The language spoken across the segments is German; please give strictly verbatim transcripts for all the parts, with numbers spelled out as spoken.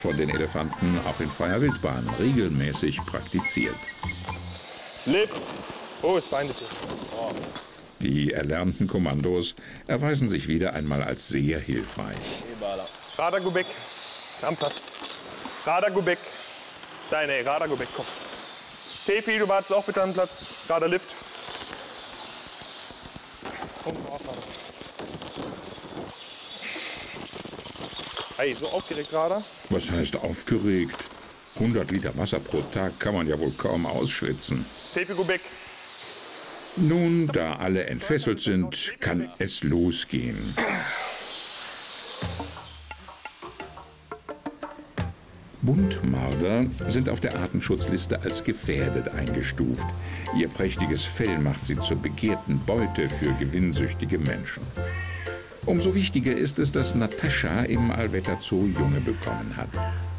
von den Elefanten auch in freier Wildbahn regelmäßig praktiziert. Lift! Oh, es feindet sich. Oh. Die erlernten Kommandos erweisen sich wieder einmal als sehr hilfreich. Radar Gubek, am Platz. Radar Gubek. Deine Radar Gubek, komm. Tefi, du wartest auch bitte am Platz. Radar Lift. Und Radar. Hey, so aufgeregt, Radar? Was heißt aufgeregt? hundert Liter Wasser pro Tag kann man ja wohl kaum ausschwitzen. Tefi Gubek. Nun, da alle entfesselt sind, kann es losgehen. Buntmarder sind auf der Artenschutzliste als gefährdet eingestuft. Ihr prächtiges Fell macht sie zur begehrten Beute für gewinnsüchtige Menschen. Umso wichtiger ist es, dass Natascha im Allwetter Zoo Junge bekommen hat.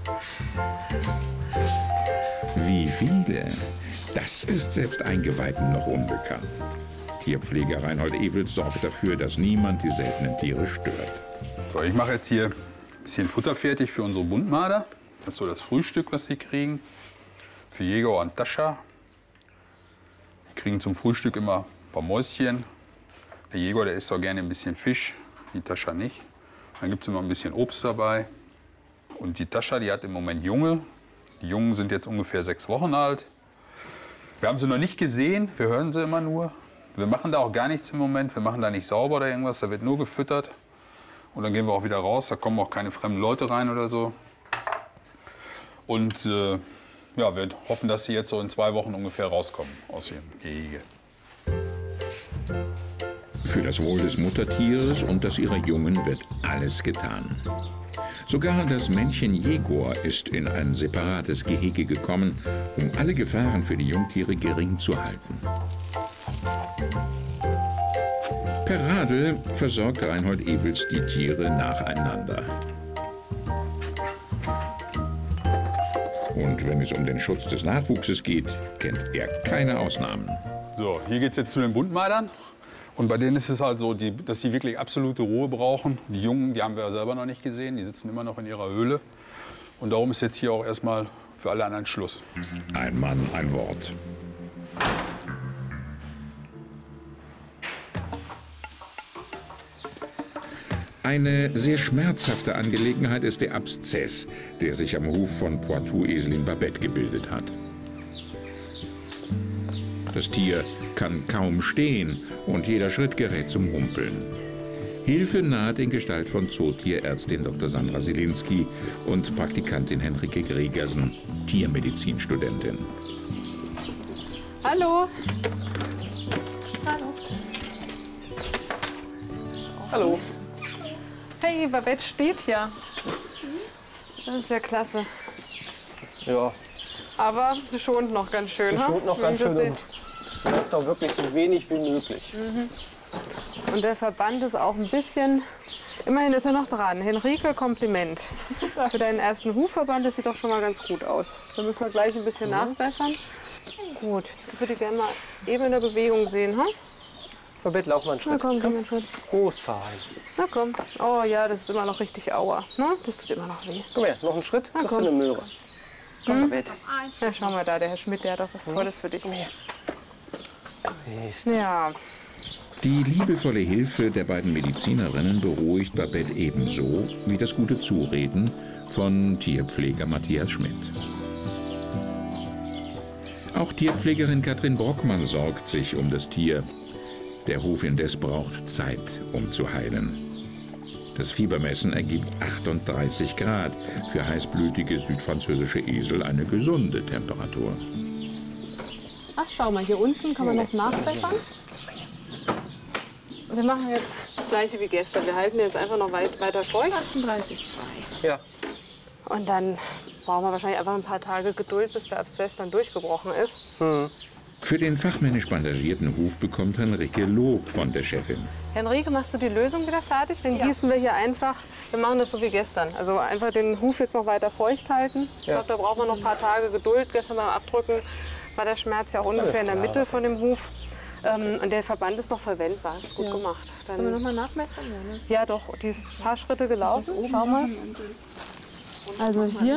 Wie viele? Das ist selbst Eingeweihten noch unbekannt. Tierpfleger Reinhold Ewels sorgt dafür, dass niemand die seltenen Tiere stört. So, ich mache jetzt hier ein bisschen Futter fertig für unsere Buntmarder. Das ist so das Frühstück, was sie kriegen. Für Jäger und Tascha. Die kriegen zum Frühstück immer ein paar Mäuschen. Der Jäger, der isst auch gerne ein bisschen Fisch, die Tascha nicht. Dann gibt es immer ein bisschen Obst dabei. Und die Tascha, die hat im Moment Junge. Die Jungen sind jetzt ungefähr sechs Wochen alt. Wir haben sie noch nicht gesehen, wir hören sie immer nur. Wir machen da auch gar nichts im Moment, wir machen da nicht sauber oder irgendwas, da wird nur gefüttert. Und dann gehen wir auch wieder raus, da kommen auch keine fremden Leute rein oder so. Und äh, ja, wir hoffen, dass sie jetzt so in zwei Wochen ungefähr rauskommen aus ihrem Gehege. Für das Wohl des Muttertieres und das ihrer Jungen wird alles getan. Sogar das Männchen Jegor ist in ein separates Gehege gekommen, um alle Gefahren für die Jungtiere gering zu halten. Per Radl versorgt Reinhold Ewels die Tiere nacheinander. Und wenn es um den Schutz des Nachwuchses geht, kennt er keine Ausnahmen. So, hier geht es jetzt zu den Buntmardern. Und bei denen ist es halt so, die, dass sie wirklich absolute Ruhe brauchen. Die Jungen, die haben wir ja selber noch nicht gesehen, die sitzen immer noch in ihrer Höhle. Und darum ist jetzt hier auch erstmal für alle anderen Schluss. Ein Mann, ein Wort. Eine sehr schmerzhafte Angelegenheit ist der Abszess, der sich am Huf von Poitou-Eselin Babette gebildet hat. Das Tier kann kaum stehen und jeder Schritt gerät zum Humpeln. Hilfe naht in Gestalt von Zootierärztin Doktor Sandra Sielinski und Praktikantin Henrike Gregersen, Tiermedizinstudentin. Hallo. Hallo. Hallo. Hey, Babette steht ja. Das ist ja klasse. Ja. Aber sie schont noch ganz schön, Sie ha? schont noch ganz schön und läuft auch wirklich so wenig wie möglich. Mhm. Und der Verband ist auch ein bisschen, immerhin ist er noch dran. Henrike, Kompliment. Für deinen ersten Hufverband, das sieht doch schon mal ganz gut aus. Da müssen wir gleich ein bisschen mhm. nachbessern. Gut, ich würde gerne mal eben in der Bewegung sehen, ha? Babette, lauf mal einen Schritt. Na komm, komm, einen Schritt. Großverein. Na komm. Oh ja, das ist immer noch richtig Aua. Ne? Das tut immer noch weh. Komm her, noch einen Schritt, Na, kriegst du komm. eine Möhre. Komm, Hm? Babette. Ja, schau mal da, der Herr Schmidt, der hat doch was Tolles für dich. Mist. Ja. Die liebevolle Hilfe der beiden Medizinerinnen beruhigt Babette ebenso wie das gute Zureden von Tierpfleger Matthias Schmidt. Auch Tierpflegerin Katrin Brockmann sorgt sich um das Tier. Der Hof indes braucht Zeit, um zu heilen. Das Fiebermessen ergibt achtunddreißig Grad, für heißblütige südfranzösische Esel eine gesunde Temperatur. Ach, schau mal, hier unten kann man noch nachbessern. Wir machen jetzt das gleiche wie gestern. Wir halten jetzt einfach noch weit, weiter feucht. achtunddreißig Komma zwei. Ja. Und dann brauchen wir wahrscheinlich einfach ein paar Tage Geduld, bis der Abszess dann durchgebrochen ist. Hm. Für den fachmännisch bandagierten Huf bekommt Henrike Lob von der Chefin. Henrike, machst du die Lösung wieder fertig? Dann ja. gießen wir hier einfach, wir machen das so wie gestern. Also einfach den Huf jetzt noch weiter feucht halten. Ich Ja. glaube, da braucht man noch ein paar Tage Geduld. Gestern beim Abdrücken war der Schmerz ja auch ungefähr in der Mitte von dem Huf. Ähm, und der Verband ist noch verwendbar. Ist gut Ja. gemacht. Dann, Sollen wir noch mal nachmessen? Ja, ne? ja doch, die ist ein paar Schritte gelaufen. Schau mal. Also hier